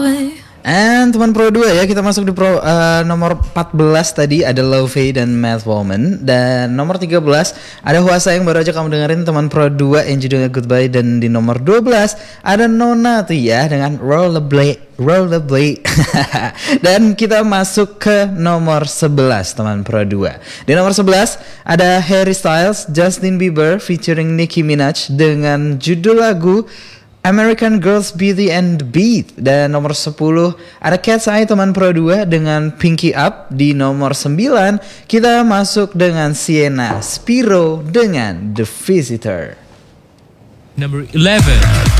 And teman Pro 2 ya, kita masuk di nomor 14 tadi ada Lovey dan Mad Woman. Dan nomor 13 ada Huasa yang baru aja kamu dengerin teman Pro 2 yang judulnya Goodbye. Dan di nomor 12 ada Nona tuh ya dengan Rollerblade. Dan kita masuk ke nomor 11 teman Pro 2. Di nomor 11 ada Harry Styles, Justin Bieber featuring Nicki Minaj dengan judul lagu American Girls Beauty and the Beat. Dan nomor 10 ada Cat's Eye teman Pro 2 dengan Pinky Up. Di nomor 9 kita masuk dengan Sienna Spiro dengan The Visitor. Number 11.